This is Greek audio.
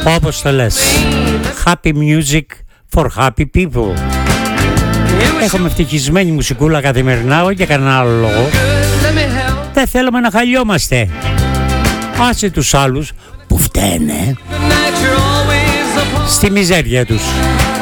Όπως το λες, happy music for happy people. Έχουμε ευτυχισμένη μουσικούλα καθημερινά, όχι για κανένα άλλο λόγο. Δεν θέλουμε να χαλιόμαστε. Άσε τους άλλους που φταίνε στη μιζέρια τους.